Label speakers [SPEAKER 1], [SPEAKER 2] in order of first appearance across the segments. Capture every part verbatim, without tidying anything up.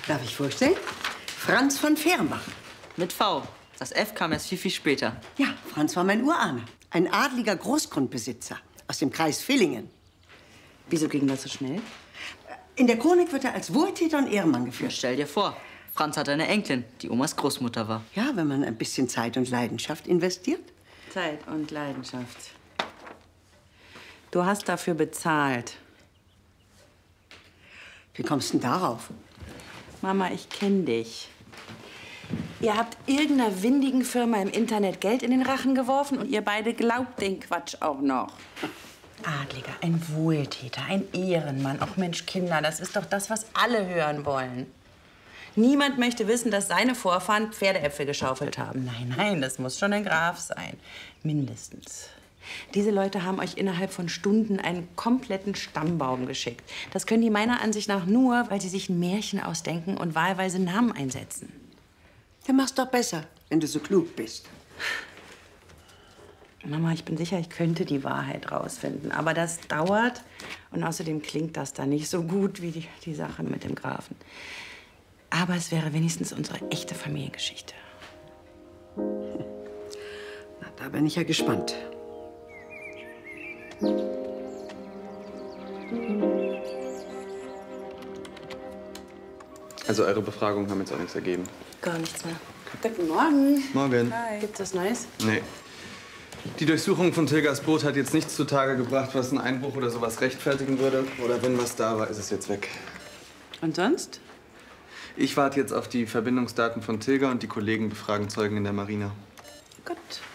[SPEAKER 1] Darf ich vorstellen? Franz von Fehrenbach.
[SPEAKER 2] Mit V. Das F kam erst viel, viel später.
[SPEAKER 1] Ja, Franz war mein Urahne. Ein adliger Großgrundbesitzer aus dem Kreis Villingen.
[SPEAKER 2] Wieso ging das so schnell?
[SPEAKER 1] In der Chronik wird er als Wohltäter und Ehrenmann geführt.
[SPEAKER 2] Stell dir vor, Franz hat eine Enkelin, die Omas Großmutter war.
[SPEAKER 1] Ja, wenn man ein bisschen Zeit und Leidenschaft investiert.
[SPEAKER 3] Zeit und Leidenschaft. Du hast dafür bezahlt.
[SPEAKER 1] Wie kommst du denn darauf?
[SPEAKER 3] Mama, ich kenne dich. Ihr habt irgendeiner windigen Firma im Internet Geld in den Rachen geworfen und ihr beide glaubt den Quatsch auch noch. Adliger, ein Wohltäter, ein Ehrenmann. Ach Mensch, Kinder, das ist doch das, was alle hören wollen. Niemand möchte wissen, dass seine Vorfahren Pferdeäpfel geschaufelt haben. Nein, nein, das muss schon ein Graf sein. Mindestens. Diese Leute haben euch innerhalb von Stunden einen kompletten Stammbaum geschickt. Das können die meiner Ansicht nach nur, weil sie sich ein Märchen ausdenken und wahlweise Namen einsetzen.
[SPEAKER 1] Dann mach's doch besser, wenn du so klug bist.
[SPEAKER 3] Mama, ich bin sicher, ich könnte die Wahrheit rausfinden. Aber das dauert. Und außerdem klingt das da nicht so gut wie die, die Sache mit dem Grafen. Aber es wäre wenigstens unsere echte Familiengeschichte.
[SPEAKER 1] Na, da bin ich ja gespannt.
[SPEAKER 4] Also eure Befragungen haben jetzt auch nichts ergeben.
[SPEAKER 3] Gar nichts mehr. Guten Morgen.
[SPEAKER 4] Morgen.
[SPEAKER 3] Hi. Gibt's was Neues?
[SPEAKER 4] Nee. Die Durchsuchung von Tilgers Boot hat jetzt nichts zutage gebracht, was einen Einbruch oder sowas rechtfertigen würde. Oder wenn was da war, ist es jetzt weg.
[SPEAKER 3] Und sonst?
[SPEAKER 4] Ich warte jetzt auf die Verbindungsdaten von Tilger und die Kollegen befragen Zeugen in der Marina.
[SPEAKER 3] Gut.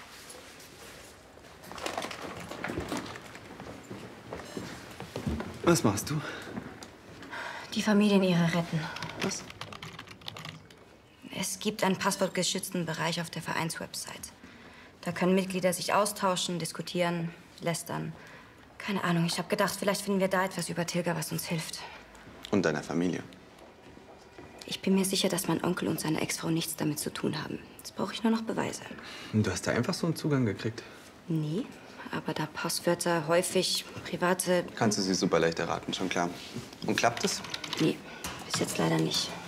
[SPEAKER 4] Was machst du?
[SPEAKER 5] Die Familienehre retten.
[SPEAKER 3] Was?
[SPEAKER 5] Es gibt einen passwortgeschützten Bereich auf der Vereinswebsite. Da können Mitglieder sich austauschen, diskutieren, lästern. Keine Ahnung, ich habe gedacht, vielleicht finden wir da etwas über Tilger, was uns hilft.
[SPEAKER 4] Und deiner Familie.
[SPEAKER 5] Ich bin mir sicher, dass mein Onkel und seine Ex-Frau nichts damit zu tun haben. Jetzt brauche ich nur noch Beweise.
[SPEAKER 4] Und du hast da einfach so einen Zugang gekriegt?
[SPEAKER 5] Nee, aber da Passwörter häufig private...
[SPEAKER 4] Kannst du sie super leicht erraten, schon klar. Und klappt es?
[SPEAKER 5] Nee, bis jetzt leider nicht.